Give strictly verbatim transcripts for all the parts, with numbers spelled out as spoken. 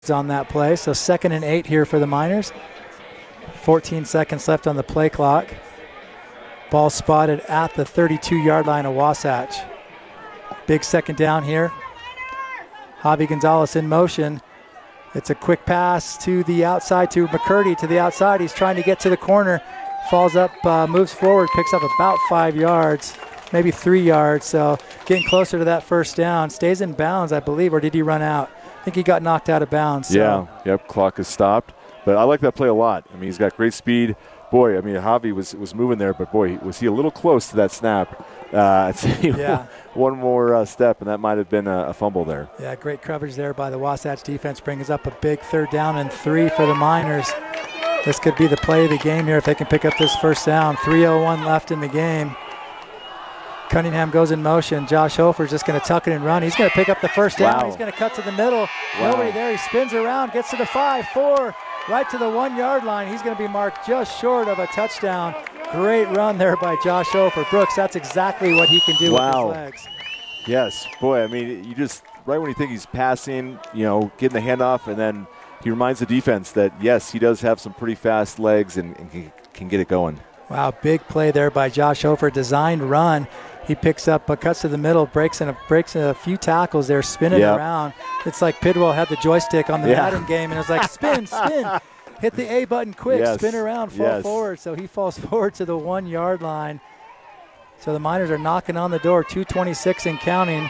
on that play. So second and eight here for the Miners. fourteen seconds left on the play clock. Ball spotted at the thirty-two-yard line of Wasatch. Big second down here. Javi Gonzalez in motion. It's a quick pass to the outside to McCurdy to the outside. He's trying to get to the corner. Falls up, uh, moves forward, picks up about five yards, maybe three yards. So getting closer to that first down. Stays in bounds, I believe, or did he run out? I think he got knocked out of bounds. So. Yeah, yep, clock is stopped. But I like that play a lot. I mean, he's got great speed. Boy, I mean, Javi was, was moving there, but boy, was he a little close to that snap. Uh, yeah. One more uh, step, and that might have been a, a fumble there. Yeah, great coverage there by the Wasatch defense. Brings up a big third down and three for the Miners. This could be the play of the game here if they can pick up this first down. three oh one left in the game. Cunningham goes in motion. Josh Hofer's just going to tuck it and run. He's going to pick up the first down. Wow. He's going to cut to the middle. Wow. Nobody there. He spins around, gets to the five, four, right to the one-yard line. He's going to be marked just short of a touchdown. Great run there by Josh Hofer. Brooks, that's exactly what he can do wow. with his legs. Yes, boy, I mean, you just, right when you think he's passing, you know, getting the handoff, and then he reminds the defense that, yes, he does have some pretty fast legs and, and can, can get it going. Wow, big play there by Josh Hofer. Designed run. He picks up, uh, cuts to the middle, breaks in a, breaks in a few tackles there, spinning yep. around. It's like Pidwell had the joystick on the yeah. Madden game, and it was like, spin, spin. Hit the A button quick, yes. spin around, fall yes. forward. So he falls forward to the one-yard line. So the Miners are knocking on the door, two twenty-six and counting.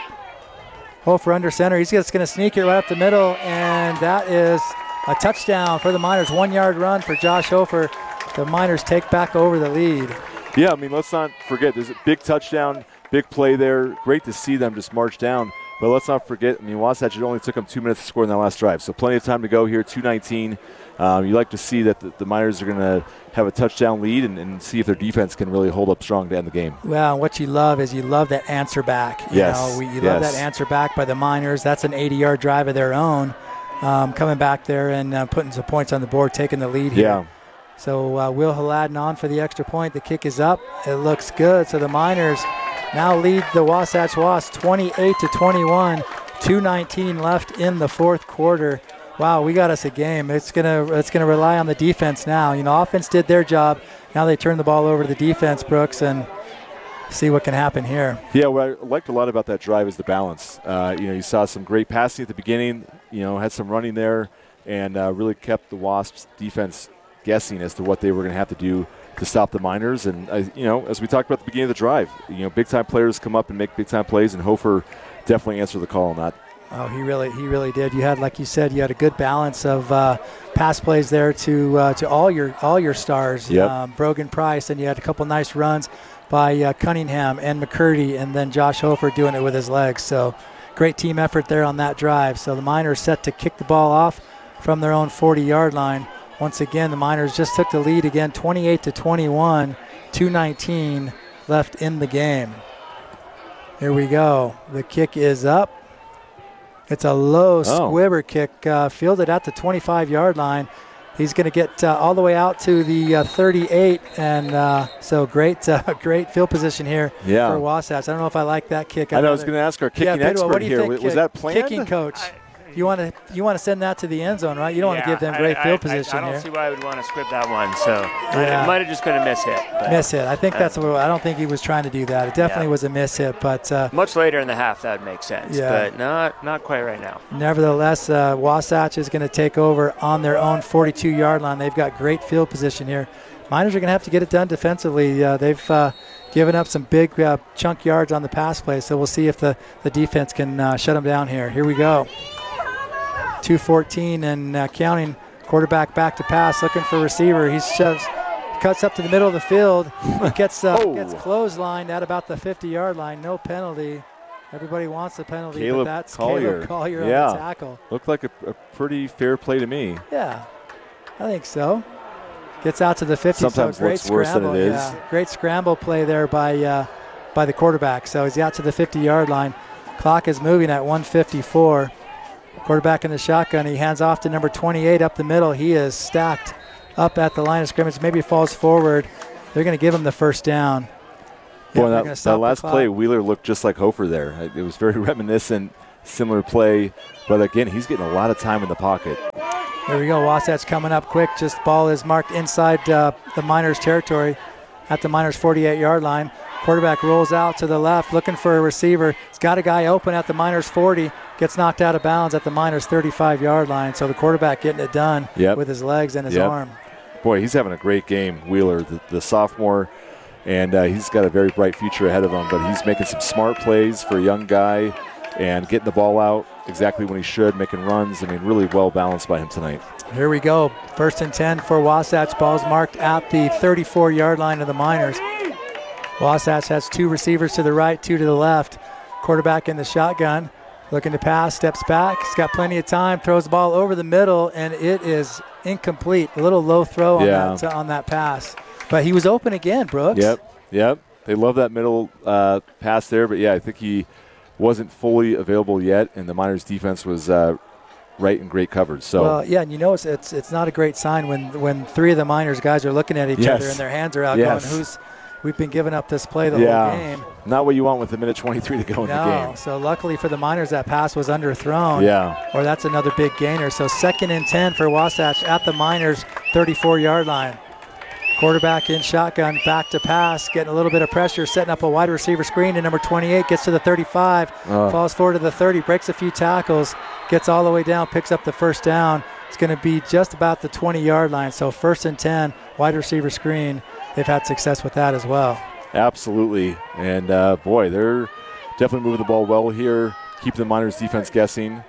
Hofer under center. He's just going to sneak it right up the middle, and that is a touchdown for the Miners. One-yard run for Josh Hofer. The Miners take back over the lead. Yeah, I mean, let's not forget, there's a big touchdown, big play there. Great to see them just march down. But let's not forget, I mean, Wasatch, it only took them two minutes to score in that last drive. So plenty of time to go here, two nineteen. Um, you like to see that the, the Miners are going to have a touchdown lead and, and see if their defense can really hold up strong to end the game. Well, what you love is you love that answer back. You yes. know, we, you yes. love that answer back by the Miners. That's an eighty-yard drive of their own. Um, coming back there and uh, putting some points on the board, taking the lead here. Yeah. So uh, Will Haladin on for the extra point. The kick is up. It looks good. So the Miners now lead the Wasatch Wasps twenty-eight to twenty-one. two nineteen left in the fourth quarter. Wow, we got us a game. It's gonna it's gonna rely on the defense now. You know, offense did their job. Now they turn the ball over to the defense, Brooks, and see what can happen here. Yeah, what I liked a lot about that drive is the balance. Uh, you know, you saw some great passing at the beginning. You know, had some running there, and uh, really kept the Wasps defense guessing as to what they were going to have to do to stop the Miners. And, uh, you know, as we talked about at the beginning of the drive, you know, big-time players come up and make big-time plays, and Hofer definitely answered the call on that. Oh, he really he really did. You had, like you said, you had a good balance of uh, pass plays there to uh, to all your all your stars. Yep. Um, Brogan Price, and you had a couple nice runs by uh, Cunningham and McCurdy, and then Josh Hofer doing it with his legs. So great team effort there on that drive. So the Miners set to kick the ball off from their own forty-yard line. Once again, the Miners just took the lead again, twenty-eight to twenty-one, two nineteen left in the game. Here we go. The kick is up. It's a low oh. squibber kick, uh, fielded at the twenty-five-yard line. He's going to get uh, all the way out to the uh, thirty-eight, and uh, so great, uh, great field position here yeah. for Wasatch. I don't know if I like that kick. I know. I was going to ask our kicking yeah, expert what do you here. think, Was, was that planned? Kicking coach. I, You want to you want to send that to the end zone, right? You don't yeah, want to give them great I, field I, position I, I don't here. see why I would want to script that one. So yeah. it might have just been a miss hit. Miss hit. I think that's what I don't think he was trying to do that. It definitely yeah. was a miss hit, but uh, much later in the half that would make sense. Yeah. But not not quite right now. Nevertheless, uh, Wasatch is going to take over on their own forty-two-yard line. They've got great field position here. Miners are going to have to get it done defensively. Uh, they've uh, given up some big uh, chunk yards on the pass play, so we'll see if the, the defense can uh, shut them down here. Here we go. two fourteen and uh, counting. Quarterback back to pass, looking for receiver. He shoves, cuts up to the middle of the field. He gets uh, oh. gets clotheslined at about the fifty-yard line. No penalty. Everybody wants the penalty, Caleb but that's Collier. Caleb Collier yeah. on the tackle. Looked like a, a pretty fair play to me. Yeah, I think so. Gets out to the fifty. Sometimes so great looks worse scramble. than it is. Yeah, great scramble play there by uh, by the quarterback. So he's out to the fifty-yard line. Clock is moving at one fifty-four. Quarterback in the shotgun. He hands off to number twenty-eight up the middle. He is stacked up at the line of scrimmage. Maybe falls forward. They're going to give him the first down. Boy, Yep, that, that last play, Wheeler looked just like Hofer there. It was very reminiscent similar play. But again, he's getting a lot of time in the pocket. There we go. Wasatch coming up quick. Just ball is marked inside uh, the Miners territory at the Miners forty-eight yard line. Quarterback rolls out to the left looking for a receiver. He's got a guy open at the Miners forty. Gets knocked out of bounds at the Miners thirty-five yard line. So the quarterback getting it done yep. with his legs and his yep. arm. Boy, he's having a great game, Wheeler, the, the sophomore. And uh, he's got a very bright future ahead of him. But he's making some smart plays for a young guy and getting the ball out exactly when he should, making runs. I mean, really well balanced by him tonight. Here we go. First and ten for Wasatch. Ball's marked at the thirty-four yard line of the Miners. Wasatch has two receivers to the right, two to the left. Quarterback in the shotgun. Looking to pass, steps back. He's got plenty of time, throws the ball over the middle, and it is incomplete. A little low throw on, yeah. that, on that pass. But he was open again, Brooks. Yep, yep. They love that middle uh, pass there, but, yeah, I think he wasn't fully available yet, and the Miners' defense was uh, right in great coverage. So. Well, yeah, and you know it's, it's it's not a great sign when, when three of the Miners guys are looking at each yes. other and their hands are out yes. going, who's – we've been giving up this play the yeah. whole game. Not what you want with a minute twenty-three to go in no, the game. So luckily for the Miners, that pass was underthrown. Yeah. Or that's another big gainer. So second and ten for Wasatch at the Miners' thirty-four yard line. Quarterback in shotgun, back to pass, getting a little bit of pressure, setting up a wide receiver screen, and number twenty-eight gets to the thirty-five, uh. falls forward to the thirty, breaks a few tackles, gets all the way down, picks up the first down. It's going to be just about the twenty yard line. So first and ten, wide receiver screen. They've had success with that as well. Absolutely. And, uh, boy, they're definitely moving the ball well here, keeping the Miners' defense guessing.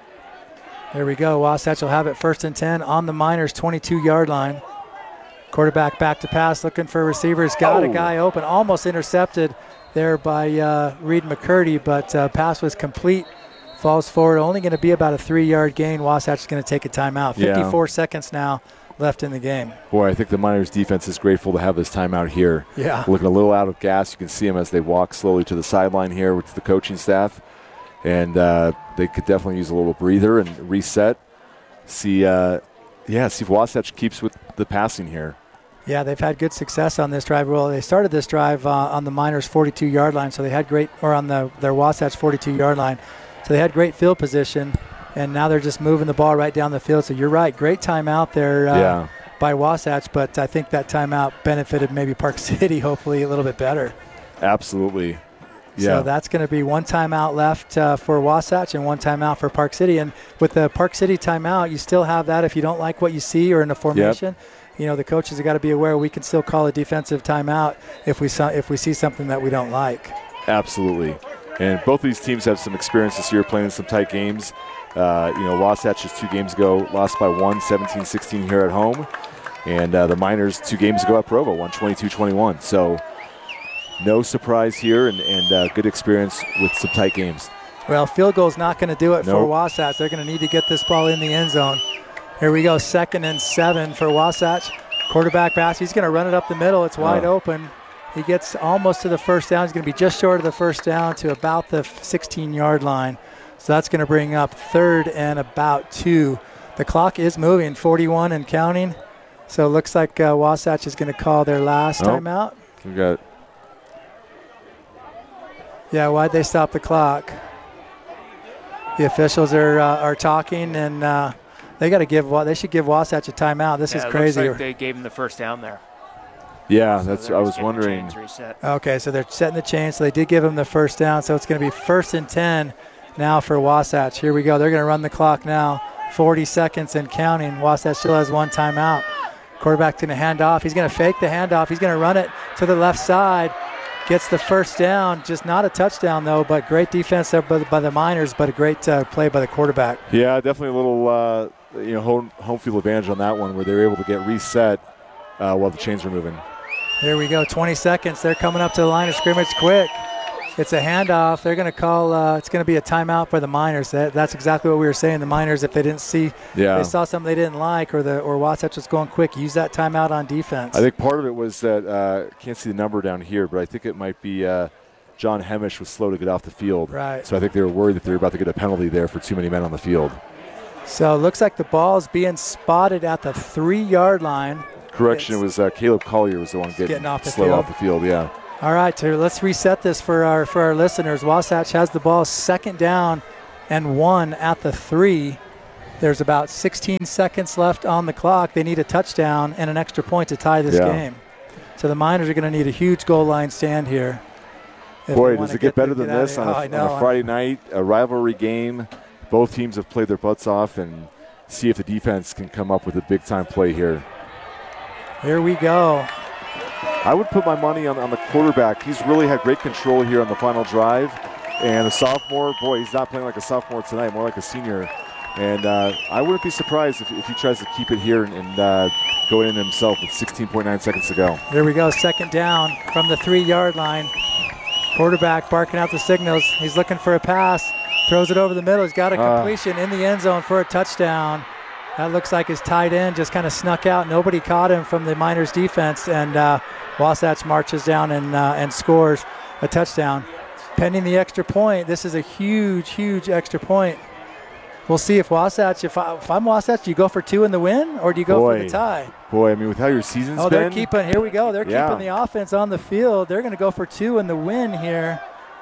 There we go. Wasatch will have it first and ten on the Miners' twenty-two yard line. Quarterback back to pass, looking for receivers. Got oh. a guy open, almost intercepted there by uh, Reed McCurdy, but uh, pass was complete. Falls forward, only going to be about a three yard gain. Wasatch is going to take a timeout. fifty-four yeah. seconds now left in the game. Boy, I think the Miners' defense is grateful to have this timeout here. Yeah. Looking a little out of gas. You can see them as they walk slowly to the sideline here with the coaching staff. And uh, they could definitely use a little breather and reset. See, uh, yeah, see if Wasatch keeps with the passing here. Yeah, they've had good success on this drive. Well, they started this drive uh, on the Miners' forty-two yard line, so they had great, or on the their Wasatch forty-two yard line. So they had great field position. And now they're just moving the ball right down the field. So you're right. Great timeout there uh, yeah. by Wasatch. But I think that timeout benefited maybe Park City, hopefully, a little bit better. Absolutely. Yeah. So that's going to be one timeout left uh, for Wasatch and one timeout for Park City. And with the Park City timeout, you still have that if you don't like what you see or in a formation. Yep. You know, the coaches have got to be aware we can still call a defensive timeout if we, saw, if we see something that we don't like. Absolutely. And both of these teams have some experience this year playing some tight games. Uh, you know, Wasatch just two games ago lost by one, seventeen sixteen here at home. And uh, the Miners two games ago at Provo won twenty-two twenty-one. So no surprise here and, and uh, good experience with some tight games. Well, field goal's not going to do it nope. for Wasatch. They're going to need to get this ball in the end zone. Here we go, second and seven for Wasatch. Quarterback pass. He's going to run it up the middle. It's wide oh. open. He gets almost to the first down. He's going to be just short of the first down to about the sixteen yard line. So that's going to bring up third and about two. The clock is moving, forty-one and counting. So it looks like uh, Wasatch is going to call their last oh, timeout. We got. Yeah, why'd they stop the clock? The officials are uh, are talking, and uh, they got to give. They should give Wasatch a timeout. This yeah, is it crazy. Looks like they gave him the first down there. Yeah, so that's. I was wondering. Okay, so they're setting the chain. So they did give him the first down. So it's going to be first and ten now for Wasatch. Here we go. They're going to run the clock now. forty seconds and counting. Wasatch still has one timeout. Quarterback's going to hand off. He's going to fake the handoff. He's going to run it to the left side. Gets the first down. Just not a touchdown, though, but great defense there by the, by the Miners, but a great uh, play by the quarterback. Yeah, definitely a little uh, you know home, home field advantage on that one where they were able to get reset uh, while the chains were moving. Here we go, twenty seconds. They're coming up to the line of scrimmage quick. It's a handoff. They're going to call, uh, it's going to be a timeout for the Miners. That, that's exactly what we were saying. The Miners, if they didn't see, yeah. they saw something they didn't like or the or Wasatch was going quick, use that timeout on defense. I think part of it was that, uh, can't see the number down here, but I think it might be uh, John Hemish was slow to get off the field. Right. So I think they were worried that they were about to get a penalty there for too many men on the field. So it looks like the ball is being spotted at the three-yard line. Correction, it's it was uh, Caleb Collier was the one getting, getting off the slow field. off the field, yeah. All right, so let's reset this for our for our listeners. Wasatch has the ball second down and one at the three. There's about sixteen seconds left on the clock. They need a touchdown and an extra point to tie this Yeah. game. So the Miners are going to need a huge goal line stand here. if Boy, they does wanna it get better the- than get this out on of a, here. Oh, I on know. a Friday night, a rivalry game. Both teams have played their butts off, and see if the defense can come up with a big-time play here. Here we go. I would put my money on, on the quarterback. He's really had great control here on the final drive. And the sophomore, boy, he's not playing like a sophomore tonight, more like a senior. And uh, I wouldn't be surprised if, if he tries to keep it here and, and uh, go in himself with sixteen point nine seconds to go. Here we go, second down from the three-yard line. Quarterback barking out the signals. He's looking for a pass. Throws it over the middle. He's got a Uh. completion in the end zone for a touchdown. That looks like his tight end just kind of snuck out. Nobody caught him from the Miners defense, and uh, Wasatch marches down and uh, and scores a touchdown. Pending the extra point, this is a huge, huge extra point. We'll see if Wasatch, if, I, if I'm Wasatch, do you go for two in the win, or do you go Boy. for the tie? Boy, I mean, with how your season's Oh, been. they're keeping, here we go. They're Yeah. keeping the offense on the field. They're going to go for two in the win here.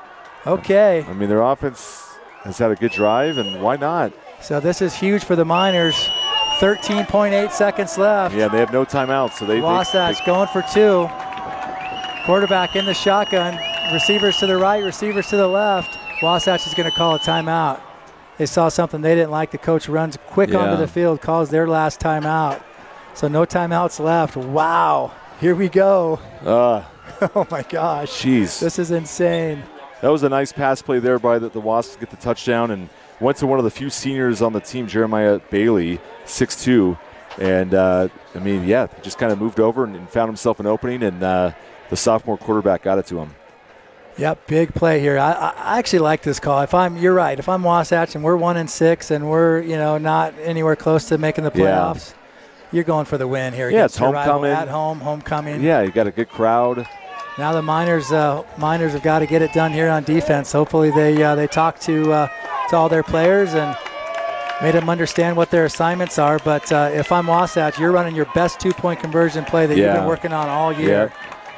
Okay. I mean, their offense has had a good drive, and why not? So this is huge for the Miners. thirteen point eight seconds left. Yeah, they have no timeouts, so they. Wasatch they, going for two. Quarterback in the shotgun. Receivers to the right, receivers to the left. Wasatch is going to call a timeout. They saw something they didn't like. The coach runs quick Yeah. onto the field, calls their last timeout. So no timeouts left. Wow. Here we go. they, uh, Oh, my gosh. jeez. This is insane. That was a nice pass play there by the, the Wasps to get the touchdown, and went to one of the few seniors on the team, Jeremiah Bailey, six two. And, uh, I mean, yeah, just kind of moved over and, and found himself an opening, and uh, the sophomore quarterback got it to him. Yep, big play here. I, I I actually like this call. If I'm, you're right. If I'm Wasatch and we're one and six and we're, you know, not anywhere close to making the Yeah. playoffs, you're going for the win here. Yeah, against it's your rival homecoming. at home, homecoming. Yeah, you got a good crowd. Now the Miners, uh, Miners have got to get it done here on defense. Hopefully they uh, they talk to uh, to all their players and made them understand what their assignments are. But uh, if I'm Wasatch, you're running your best two-point conversion play that you've Yeah. been working on all year.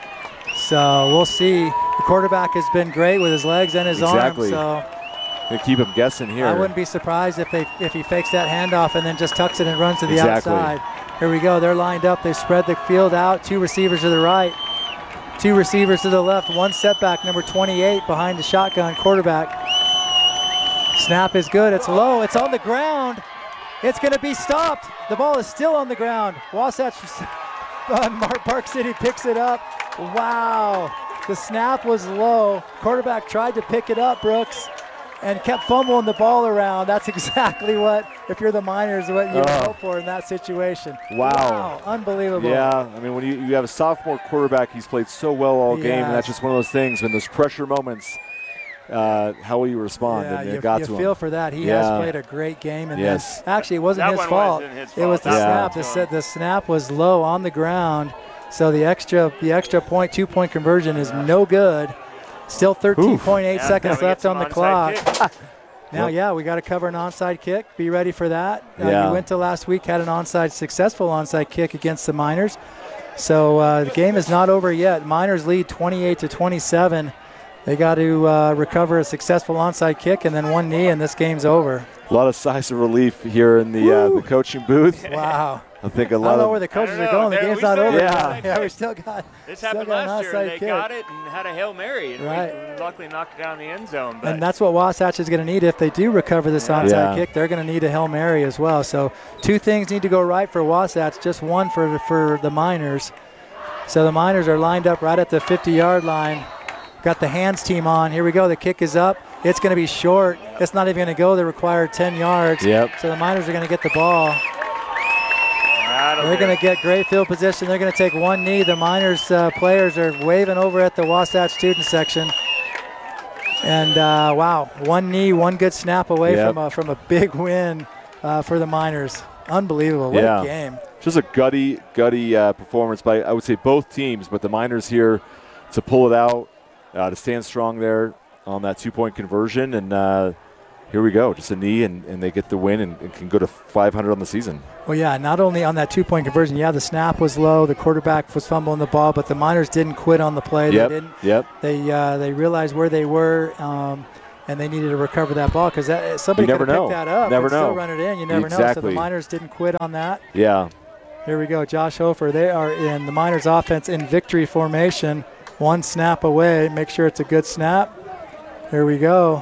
So we'll see. The quarterback has been great with his legs and his Exactly. arms. So They keep him guessing here. I wouldn't be surprised if they if he fakes that handoff and then just tucks it and runs to the Exactly. outside. Here we go. They're lined up. They spread the field out. Two receivers to the right, two receivers to the left. One setback, number twenty-eight behind the shotgun quarterback. Snap is good. It's low. It's on the ground. It's going to be stopped. The ball is still on the ground. Wasatch uh, Mark Park City picks it up. Wow. The snap was low. Quarterback tried to pick it up, Brooks, and kept fumbling the ball around. That's exactly what, if you're the Miners, what you would Oh. hope for in that situation. Wow. Unbelievable. Yeah, I mean, when you, you have a sophomore quarterback, he's played so well all He game, and has. that's just one of those things. When those pressure moments, uh, how will you respond? Yeah, and it you, got you to feel him. for that. He Yeah. has played a great game. And Yes. then, actually, it wasn't That his one fault. wasn't his It was the fault. Yeah. snap. The, That sa- the snap was low on the ground. So the extra the extra point, two-point conversion is no good. Still thirteen point eight Yeah, seconds now we get left some on the onside clock. kick. Now, Yep. yeah, we got to cover an onside kick. Be ready for that. Uh, Yeah. You went to last week, had an onside, successful onside kick against the Miners. So uh, the game is not over yet. Miners lead twenty-eight to twenty-seven. They got to uh, recover a successful onside kick and then one knee, and this game's over. A lot of sighs of relief here in the uh, the coaching booth. Wow. I think a I lot don't know of where the coaches I don't are know. going. The There- game's we not still over. got yet. the Yeah, we still got. This still happened got an last year. onside They kick. got it and had a Hail Mary, and Right. we luckily knocked it down the end zone. But And that's what Wasatch is going to need if they do recover this onside Yeah. kick. They're going to need a Hail Mary as well. So two things need to go right for Wasatch, just one for for the Miners. So the Miners are lined up right at the fifty-yard line. Got the hands team on. Here we go. The kick is up. It's going to be short. It's not even going to go the required ten yards. Yep. So the Miners are going to get the ball. That'll They're do. going to get great field position. They're going to take one knee. The Miners uh, players are waving over at the Wasatch student section. And uh, wow, one knee, one good snap away Yep. from a from a big win uh, for the Miners. Unbelievable! What Yeah. a game! just a gutty, gutty uh, performance by, I would say, both teams, but the Miners here to pull it out, uh, to stand strong there on that two-point conversion, and uh, here we go, just a knee, and, and they get the win and, and can go to five hundred on the season. Well, yeah, not only on that two-point conversion, yeah, the snap was low, the quarterback was fumbling the ball, but the Miners didn't quit on the play. Yep, They didn't. yep. They uh, they realized where they were, um, and they needed to recover that ball because somebody You could never have know. picked that up Never and still know. run it in. You never know. So Exactly. the Miners didn't quit on that. Yeah. Here we go. Josh Hofer. They are in the Miners offense in victory formation. One snap away. Make sure it's a good snap. Here we go.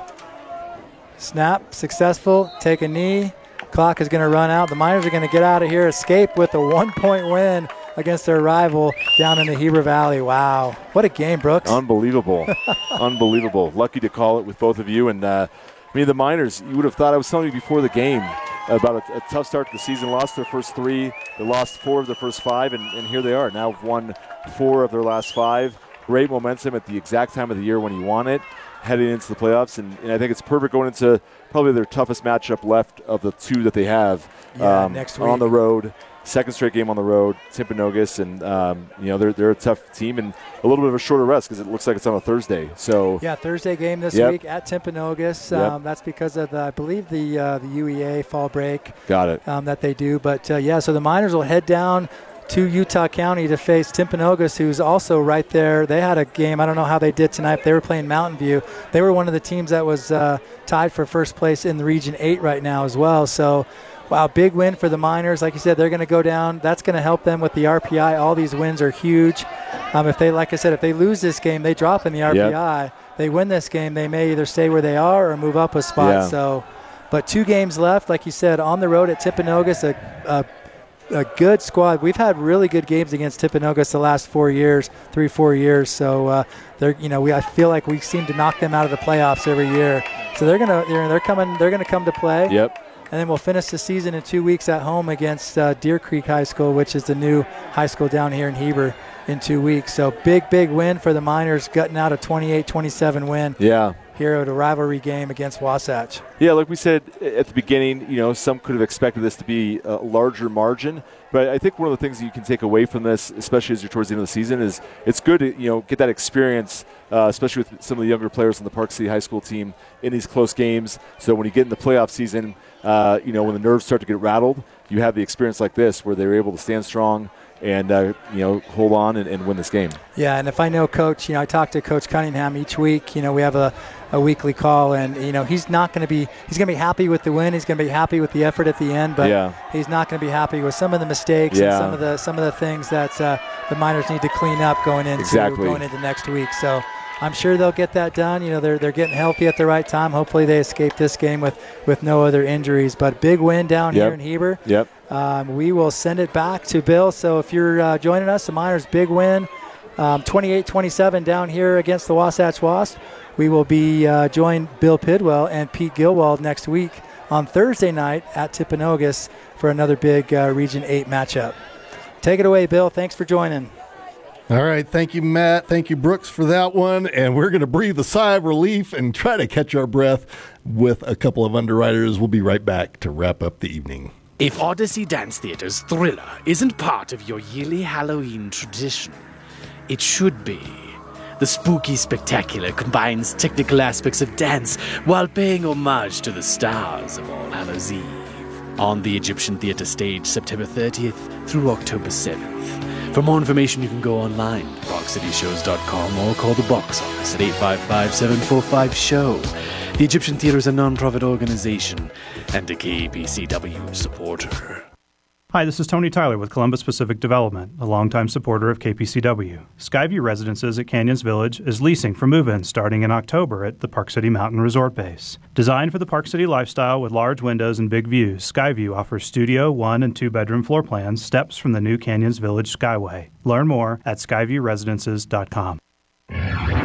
Snap. Successful. Take a knee. Clock is going to run out. The Miners are going to get out of here, escape with a one-point win against their rival down in the Heber Valley. Wow. What a game, Brooks. Unbelievable. Unbelievable. Lucky to call it with both of you. And, uh, I mean, the Miners, you would have thought, I was telling you before the game about a, a tough start to the season. Lost their first three. They lost four of their first five, and, and here they are. Now have won four of their last five. Great momentum at the exact time of the year when you want it, heading into the playoffs. And, and I think it's perfect going into probably their toughest matchup left of the two that they have Yeah, um, next week. on the road. Second straight game on the road, Timpanogos, and um, you know they're they're a tough team and a little bit of a shorter rest because it looks like it's on a Thursday. So Yeah, Thursday game this Yep. week at Timpanogos. Yep. Um, that's because of, the, I believe, the uh, the U E A fall break got it. um, that they do. But, uh, yeah, so the Miners will head down to Utah County to face Timpanogos, who's also right there. They had a game. I don't know how they did tonight. They were playing Mountain View. They were one of the teams that was uh, tied for first place in the Region eight right now as well. So, wow, big win for the Miners. Like you said, they're going to go down. That's going to help them with the R P I. All these wins are huge. Um, if they, like I said, if they lose this game, they drop in the R P I. Yep. They win this game, they may either stay where they are or move up a spot. Yeah. So, but two games left, like you said, on the road at Timpanogos, a, a a good squad. We've had really good games against Timpanogos the last four years, three, four years. So uh, they're, you know, we I feel like we seem to knock them out of the playoffs every year. So they're gonna, they're, they're coming, they're gonna come to play. Yep. And then we'll finish the season in two weeks at home against uh, Deer Creek High School, which is the new high school down here in Heber, in two weeks. So big, big win for the Miners, gutting out a twenty-eight twenty-seven win Yeah. here at a rivalry game against Wasatch. Yeah, like we said at the beginning, you know, some could have expected this to be a larger margin, but I think one of the things that you can take away from this, especially as you're towards the end of the season, is it's good to, you know, get that experience, uh, especially with some of the younger players on the Park City High School team in these close games. So when you get in the playoff season, uh, you know, when the nerves start to get rattled, you have the experience like this where they're able to stand strong and, uh, you know, hold on and, and win this game. Yeah, and if I know Coach, you know, I talk to Coach Cunningham each week. You know, we have a, a weekly call, and, you know, he's not going to be – he's going to be happy with the win. He's going to be happy with the effort at the end, but Yeah. he's not going to be happy with some of the mistakes Yeah. and some of the some of the things that uh, the Miners need to clean up going into Exactly. going into next week. So I'm sure they'll get that done. You know, they're they're getting healthy at the right time. Hopefully they escape this game with, with no other injuries. But big win down Yep. here in Heber. Yep. Um, we will send it back to Bill. So if you're uh, joining us, the Miners' big win, um, twenty-eight twenty-seven down here against the Wasatch Wasps. We will be uh, join Bill Pidwell and Pete Gilwald next week on Thursday night at Timpanogos for another big uh, Region eight matchup. Take it away, Bill. Thanks for joining. All right. Thank you, Matt. Thank you, Brooks, for that one. And we're going to breathe a sigh of relief and try to catch our breath with a couple of underwriters. We'll be right back to wrap up the evening. If Odyssey Dance Theater's Thriller isn't part of your yearly Halloween tradition, it should be. The spooky spectacular combines technical aspects of dance while paying homage to the stars of All Hallows Eve. On the Egyptian Theater stage, September thirtieth through October seventh. For more information, you can go online, rock city shows dot com, or call the box office at eight five five, seven four five, show. The Egyptian Theater is a non-profit organization and a K P C W supporter. Hi, this is Tony Tyler with Columbus Pacific Development, a longtime supporter of K P C W. Skyview Residences at Canyons Village is leasing for move-in starting in October at the Park City Mountain Resort Base. Designed for the Park City lifestyle with large windows and big views, Skyview offers studio, one, and two-bedroom floor plans, steps from the new Canyons Village Skyway. Learn more at skyview residences dot com.